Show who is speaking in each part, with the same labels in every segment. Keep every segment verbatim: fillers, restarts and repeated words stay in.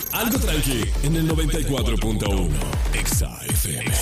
Speaker 1: Algo tranqui en el noventa y cuatro punto uno. Exa F M.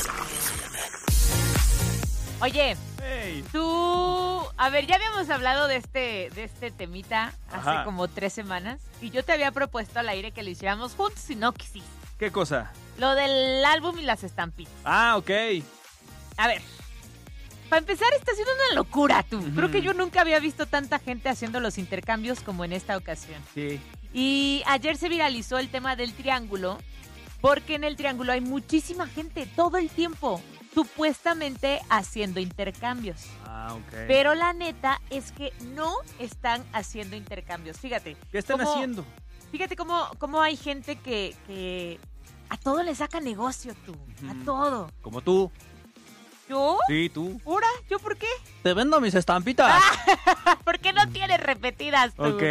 Speaker 2: Oye,
Speaker 3: Hey.
Speaker 2: tú... A ver, ya habíamos hablado de este, de este temita hace
Speaker 3: Ajá.
Speaker 2: como tres semanas. Y yo te había propuesto al aire que lo hiciéramos juntos y no quisiste.
Speaker 3: ¿Qué cosa?
Speaker 2: Lo del álbum y las estampitas.
Speaker 3: Ah, ok.
Speaker 2: A ver, para empezar, está siendo una locura tú.
Speaker 3: Ujú.
Speaker 2: Creo que yo nunca había visto tanta gente haciendo los intercambios como en esta ocasión.
Speaker 3: Sí.
Speaker 2: Y ayer se viralizó el tema del triángulo, porque en el triángulo hay muchísima gente todo el tiempo, supuestamente haciendo intercambios.
Speaker 3: Ah, ok.
Speaker 2: Pero la neta es que no están haciendo intercambios. Fíjate.
Speaker 3: ¿Qué están
Speaker 2: cómo-
Speaker 3: haciendo?
Speaker 2: Fíjate cómo, cómo hay gente que, que a todo le saca negocio tú. A
Speaker 3: Ujú.
Speaker 2: todo.
Speaker 3: Como tú.
Speaker 2: ¿Yo?
Speaker 3: Sí, tú.
Speaker 2: ¿Ahora? ¿Yo por qué?
Speaker 3: Te vendo mis estampitas.
Speaker 2: ¿Por qué no tienes repetidas tú?
Speaker 3: Ok.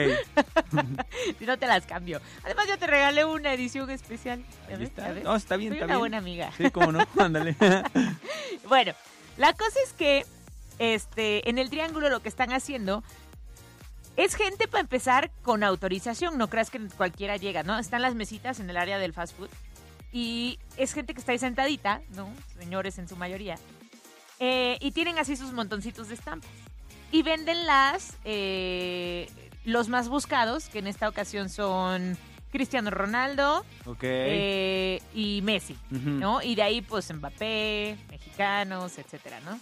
Speaker 2: Si no te las cambio. Además, yo te regalé una edición especial. ¿Ya
Speaker 3: Ahí
Speaker 2: ves?
Speaker 3: está.
Speaker 2: ¿Ya ves?
Speaker 3: No, está bien,
Speaker 2: Soy
Speaker 3: está
Speaker 2: una
Speaker 3: bien.
Speaker 2: buena amiga.
Speaker 3: Sí, cómo no. Ándale.
Speaker 2: Bueno, la cosa es que este, en el triángulo lo que están haciendo es gente, para empezar, con autorización. No creas que cualquiera llega, ¿no? Están las mesitas en el área del fast food. Y es gente que está ahí sentadita, ¿no? Señores en su mayoría. Eh, y tienen así sus montoncitos de estampas. Y venden las, eh, los más buscados, que en esta ocasión son Cristiano Ronaldo
Speaker 3: Ok.
Speaker 2: eh, y Messi,
Speaker 3: Ujú.
Speaker 2: ¿no? Y de ahí, pues, Mbappé, mexicanos, etcétera, ¿no?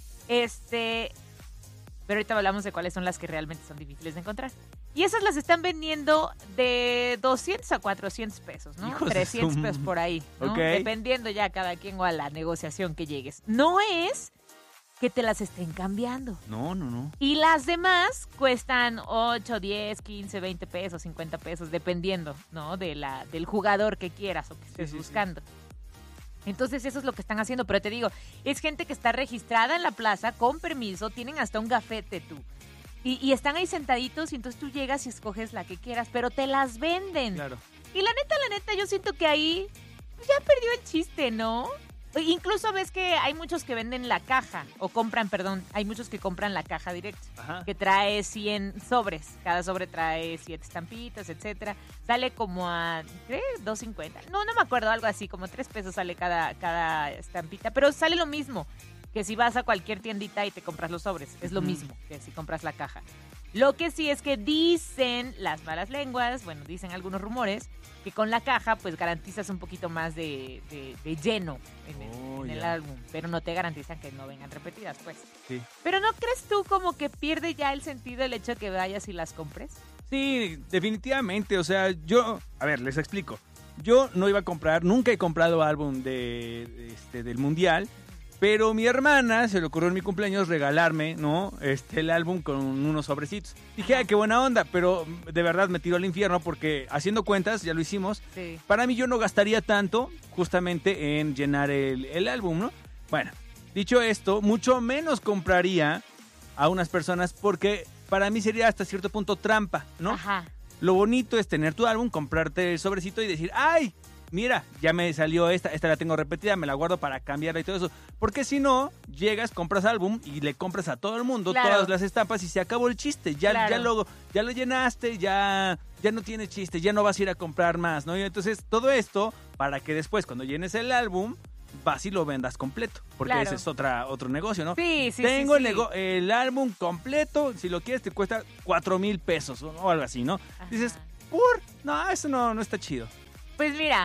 Speaker 2: Este... Pero ahorita hablamos de cuáles son las que realmente son difíciles de encontrar. Y esas las están vendiendo de doscientos a cuatrocientos pesos, ¿no?
Speaker 3: Hijos de
Speaker 2: trescientos
Speaker 3: su-
Speaker 2: pesos por ahí, ¿no?
Speaker 3: Ok.
Speaker 2: Dependiendo ya cada quien o a la negociación que llegues. No es que te las estén cambiando.
Speaker 3: No, no, no.
Speaker 2: Y las demás cuestan ocho, diez, quince, veinte pesos, cincuenta pesos, dependiendo, ¿no? De la, del jugador que quieras o que estés
Speaker 3: sí, sí.
Speaker 2: buscando. Entonces eso es lo que están haciendo, pero te digo, es gente que está registrada en la plaza con permiso, tienen hasta un gafete tú. Y, y están ahí sentaditos y entonces tú llegas y escoges la que quieras, pero te las venden.
Speaker 3: Claro.
Speaker 2: Y la neta, la neta, yo siento que ahí pues, ya perdió el chiste, ¿no? Incluso ves que hay muchos que venden la caja, o compran, perdón, hay muchos que compran la caja directa,
Speaker 3: Ajá.
Speaker 2: que trae cien sobres, cada sobre trae siete estampitas, etcétera. Sale como a, ¿qué? dos cincuenta. No, no me acuerdo, algo así, como tres pesos sale cada, cada estampita, pero sale lo mismo que si vas a cualquier tiendita y te compras los sobres, es lo
Speaker 3: Ujú.
Speaker 2: mismo que si compras la caja. Lo que sí es que dicen las malas lenguas, bueno, dicen algunos rumores, que con la caja pues garantizas un poquito más de, de, de lleno en, el,
Speaker 3: Oh,
Speaker 2: en el
Speaker 3: ya.
Speaker 2: álbum, pero no te garantizan que no vengan repetidas, pues.
Speaker 3: Sí.
Speaker 2: Pero ¿no crees tú como que pierde ya el sentido el hecho de que vayas y las compres?
Speaker 3: Sí, definitivamente. O sea, yo... A ver, les explico. Yo no iba a comprar, nunca he comprado álbum de, de este, del Mundial, pero mi hermana se le ocurrió en mi cumpleaños regalarme, ¿no? Este, el álbum con unos sobrecitos. Dije,
Speaker 2: Ajá.
Speaker 3: ah, qué buena onda, pero de verdad me tiró al infierno porque haciendo cuentas, ya lo hicimos,
Speaker 2: Sí.
Speaker 3: para mí yo no gastaría tanto justamente en llenar el, el álbum, ¿no? Bueno, dicho esto, mucho menos compraría a unas personas porque para mí sería hasta cierto punto trampa, ¿no?
Speaker 2: Ajá.
Speaker 3: Lo bonito es tener tu álbum, comprarte el sobrecito y decir, ¡ay! Mira, ya me salió esta, esta la tengo repetida, me la guardo para cambiarla y todo eso. Porque si no, llegas, compras álbum y le compras a todo el mundo
Speaker 2: Claro.
Speaker 3: todas las estampas y se acabó el chiste. Ya,
Speaker 2: Claro.
Speaker 3: ya, lo, ya lo llenaste, ya, ya no tiene chiste, ya no vas a ir a comprar más, ¿no? Y entonces todo esto para que después cuando llenes el álbum, vas y lo vendas completo. Porque
Speaker 2: Claro.
Speaker 3: ese es otra, otro negocio, ¿no?
Speaker 2: Sí, sí,
Speaker 3: Tengo
Speaker 2: sí,
Speaker 3: el,
Speaker 2: sí.
Speaker 3: nego- el álbum completo, si lo quieres te cuesta cuatro mil pesos o, o algo así, ¿no?
Speaker 2: Ajá.
Speaker 3: Dices, ¿por? No, eso no, no está chido.
Speaker 2: Pues mira,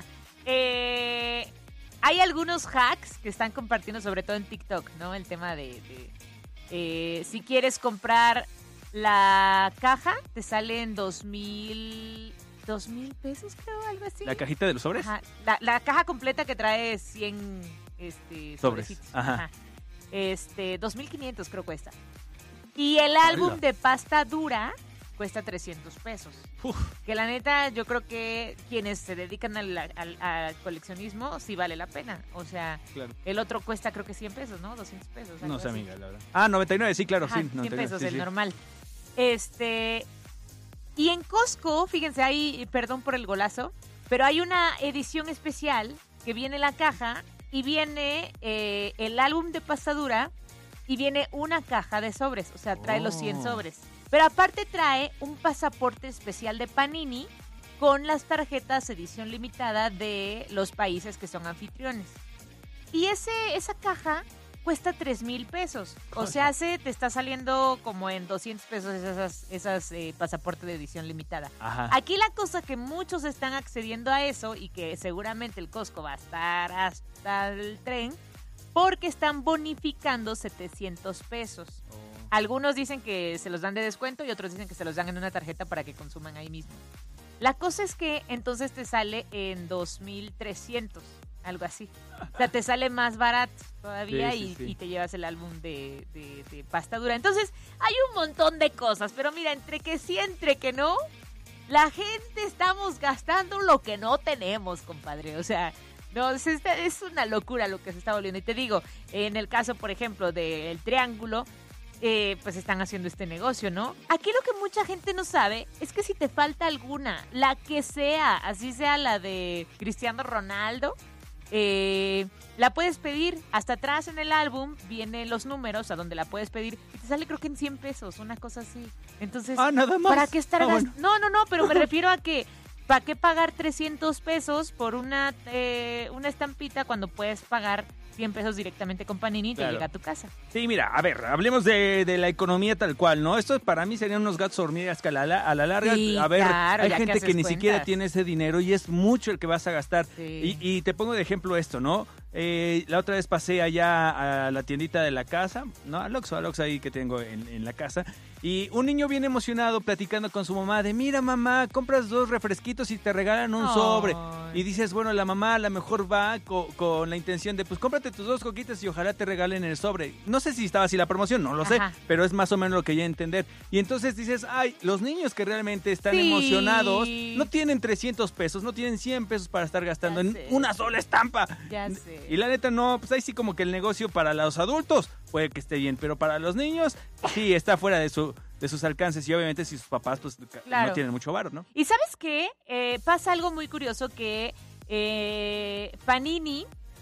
Speaker 2: eh, hay algunos hacks que están compartiendo, sobre todo en TikTok, ¿no? El tema de, de, eh, si quieres comprar la caja, te salen dos mil, dos mil pesos, creo, algo así.
Speaker 3: ¿La cajita de los sobres?
Speaker 2: Ajá. La, la caja completa que trae cien este,
Speaker 3: Sobres.
Speaker 2: sobrecitos.
Speaker 3: Ajá.
Speaker 2: Este, dos mil quinientos creo cuesta. Y el álbum
Speaker 3: Hola.
Speaker 2: de pasta dura cuesta trescientos pesos.
Speaker 3: Uf.
Speaker 2: Que la neta, yo creo que quienes se dedican al, al- al coleccionismo sí vale la pena. O sea,
Speaker 3: Claro.
Speaker 2: el otro cuesta creo que cien pesos, ¿no? doscientos pesos. algo
Speaker 3: No sé,
Speaker 2: así.
Speaker 3: amiga, la verdad. Ah, noventa y nueve, sí, claro,
Speaker 2: Ajá,
Speaker 3: sí.
Speaker 2: cien
Speaker 3: noventa y nueve,
Speaker 2: pesos,
Speaker 3: sí,
Speaker 2: el
Speaker 3: sí.
Speaker 2: normal. Este. Y en Costco, fíjense, ahí, perdón por el golazo, pero hay una edición especial que viene la caja y viene eh, el álbum de pasta dura y viene una caja de sobres, o sea, trae los cien
Speaker 3: Oh.
Speaker 2: sobres. Pero aparte trae un pasaporte especial de Panini con las tarjetas edición limitada de los países que son anfitriones. Y ese esa caja cuesta tres mil pesos. O sea, se te está saliendo como en doscientos pesos esas, esas eh, pasaportes de edición limitada.
Speaker 3: Ajá.
Speaker 2: Aquí la cosa que muchos están accediendo a eso y que seguramente el Costco va a estar hasta el tren porque están bonificando setecientos pesos.
Speaker 3: Oh.
Speaker 2: Algunos dicen que se los dan de descuento y otros dicen que se los dan en una tarjeta para que consuman ahí mismo. La cosa es que entonces te sale en dos mil trescientos. Algo así. O sea, te sale más barato todavía
Speaker 3: sí, sí,
Speaker 2: y,
Speaker 3: sí.
Speaker 2: y te llevas el álbum de, de, de pasta dura. Entonces, hay un montón de cosas. Pero mira, entre que sí, entre que no, la gente estamos gastando lo que no tenemos, compadre. O sea, no, es, es una locura lo que se está volviendo. Y te digo, en el caso, por ejemplo, del Triángulo, eh, pues están haciendo este negocio, ¿no? Aquí lo que mucha gente no sabe es que si te falta alguna, la que sea, así sea la de Cristiano Ronaldo, Eh, la puedes pedir. Hasta atrás en el álbum vienen los números a donde la puedes pedir y te sale creo que en cien pesos, una cosa así. Entonces,
Speaker 3: Ah, nada más.
Speaker 2: ¿para qué estar
Speaker 3: Ah,
Speaker 2: gast-
Speaker 3: bueno.
Speaker 2: No, no, no, pero me refiero a que ¿para qué pagar trescientos pesos por una eh, una estampita cuando puedes pagar cien pesos directamente con Panini y te
Speaker 3: Claro.
Speaker 2: llega a tu casa?
Speaker 3: Sí, mira, a ver, hablemos de, de la economía tal cual, ¿no? Esto para mí serían unos gatos hormigas que a la, a la larga,
Speaker 2: Sí,
Speaker 3: a ver,
Speaker 2: claro,
Speaker 3: hay
Speaker 2: ya que
Speaker 3: gente que,
Speaker 2: haces
Speaker 3: ni
Speaker 2: cuentas.
Speaker 3: siquiera tiene ese dinero y es mucho el que vas a gastar.
Speaker 2: Sí.
Speaker 3: Y, y te pongo de ejemplo esto, ¿no? Eh, la otra vez pasé allá a la tiendita de la casa, ¿no? Al Oxxo, al Oxxo ahí que tengo en, en la casa. Y un niño bien emocionado platicando con su mamá de, mira mamá, compras dos refresquitos y te regalan un
Speaker 2: Ay.
Speaker 3: sobre. Y dices, bueno, la mamá a lo mejor va co- con la intención de, pues cómprate tus dos coquitas y ojalá te regalen el sobre. No sé si estaba así la promoción, no lo sé,
Speaker 2: Ajá.
Speaker 3: pero es más o menos lo que ya entender. Y entonces dices, ay, los niños que realmente están
Speaker 2: Sí.
Speaker 3: emocionados no tienen trescientos pesos, no tienen cien pesos para estar gastando
Speaker 2: Ya
Speaker 3: en
Speaker 2: sé.
Speaker 3: una sola estampa.
Speaker 2: Ya sé.
Speaker 3: Y la neta no, pues ahí sí como que el negocio para los adultos puede que esté bien, pero para los niños sí está fuera de su de sus alcances y obviamente si sus papás pues
Speaker 2: Claro.
Speaker 3: no tienen mucho varo, ¿no?
Speaker 2: ¿Y sabes qué? Eh, pasa algo muy curioso que eh, Panini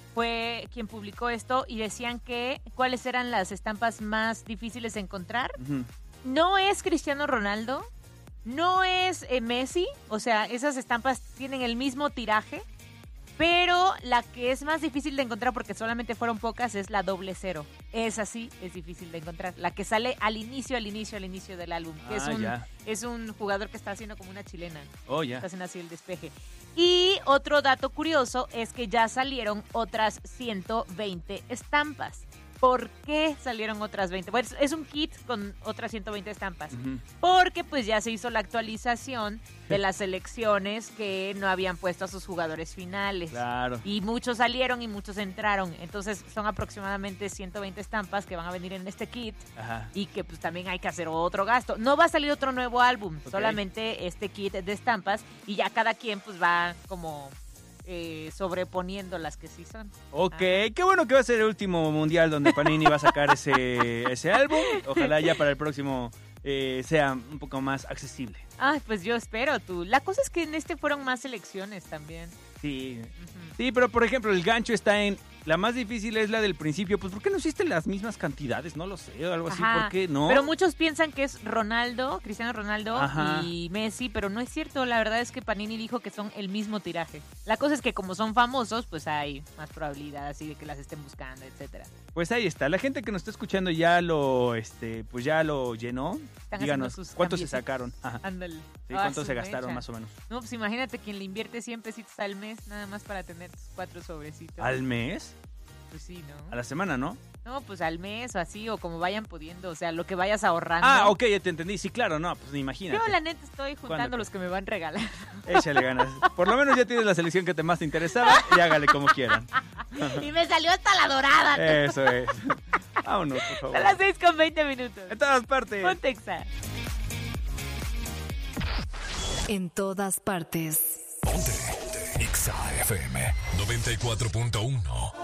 Speaker 2: fue quien publicó esto y decían que cuáles eran las estampas más difíciles de encontrar.
Speaker 3: Ujú.
Speaker 2: No es Cristiano Ronaldo, no es eh, Messi, o sea, esas estampas tienen el mismo tiraje, pero la que es más difícil de encontrar porque solamente fueron pocas es la doble cero. Esa sí es difícil de encontrar, la que sale al inicio, al inicio, al inicio del álbum, que
Speaker 3: Ah,
Speaker 2: es un
Speaker 3: ya.
Speaker 2: es un jugador que está haciendo como una chilena.
Speaker 3: Oh, ya.
Speaker 2: Está haciendo así el despeje. Y otro dato curioso es que ya salieron otras ciento veinte estampas. ¿Por qué salieron otras veinte? Bueno, es un kit con otras ciento veinte estampas.
Speaker 3: Ujú.
Speaker 2: Porque pues ya se hizo la actualización de las selecciones que no habían puesto a sus jugadores finales.
Speaker 3: Claro.
Speaker 2: Y muchos salieron y muchos entraron. Entonces son aproximadamente ciento veinte estampas que van a venir en este kit.
Speaker 3: Ajá.
Speaker 2: Y que pues también hay que hacer otro gasto. No va a salir otro nuevo álbum,
Speaker 3: Ok.
Speaker 2: solamente este kit de estampas y ya cada quien pues va como eh, sobreponiendo las que sí son.
Speaker 3: Ok,
Speaker 2: Ah.
Speaker 3: qué bueno que va a ser el último mundial donde Panini va a sacar ese, ese álbum. Ojalá ya para el próximo eh, sea un poco más accesible.
Speaker 2: Ay, pues yo espero tú. La cosa es que en este fueron más selecciones también.
Speaker 3: Sí.
Speaker 2: Ujú.
Speaker 3: Sí, pero por ejemplo, el gancho está en... La más difícil es la del principio. Pues, ¿por qué no hiciste las mismas cantidades? No lo sé, o algo así.
Speaker 2: Ajá.
Speaker 3: ¿Por qué no?
Speaker 2: Pero muchos piensan que es Ronaldo, Cristiano Ronaldo
Speaker 3: Ajá.
Speaker 2: y Messi, pero no es cierto. La verdad es que Panini dijo que son el mismo tiraje. La cosa es que como son famosos, pues hay más probabilidad así de que las estén buscando, etcétera.
Speaker 3: Pues ahí está. La gente que nos está escuchando ya lo, este, pues ya lo llenó.
Speaker 2: Están
Speaker 3: Díganos,
Speaker 2: haciendo sus
Speaker 3: ¿cuántos se
Speaker 2: cambiecitos.
Speaker 3: sacaron? Ajá.
Speaker 2: Ándale.
Speaker 3: Sí,
Speaker 2: Ah,
Speaker 3: ¿cuántos
Speaker 2: su
Speaker 3: se gastaron
Speaker 2: mecha.
Speaker 3: más o menos?
Speaker 2: No, pues imagínate quien le invierte cien pesitos al mes nada más para tener tus cuatro sobrecitos.
Speaker 3: ¿Al mes?
Speaker 2: Pues sí, ¿no?
Speaker 3: A la semana, ¿no?
Speaker 2: No, pues al mes o así, o como vayan pudiendo, o sea, lo que vayas ahorrando.
Speaker 3: Ah, ok, ya te entendí. Sí, claro, no, pues imagínate.
Speaker 2: Yo la neta estoy juntando
Speaker 3: ¿Cuándo?
Speaker 2: los que me van a regalar.
Speaker 3: Échale ganas. Por lo menos ya tienes la selección que te más te interesaba y hágale como quieran.
Speaker 2: Y me salió hasta la dorada.
Speaker 3: Eso es. Vámonos, por favor.
Speaker 2: A las seis con veinte minutos.
Speaker 3: En todas partes.
Speaker 2: Ponte Exa.
Speaker 4: En todas partes.
Speaker 1: Ponte Exa F M noventa y cuatro punto uno.